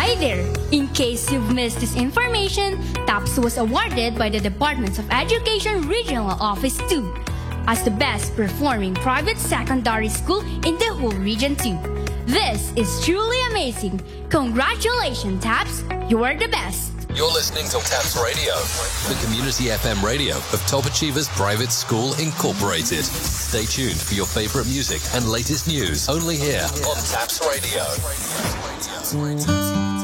Hi there! In case you've missed this information, TAPS was awarded by the Department of Education Regional Office 2 as the best performing private secondary school in the whole region 2. This is truly amazing. Congratulations, TAPS! You are the best! You're listening to TAPS Radio, the community FM radio of Top Achievers Private School Incorporated. Stay tuned for your favorite music and latest news only here on TAPS Radio.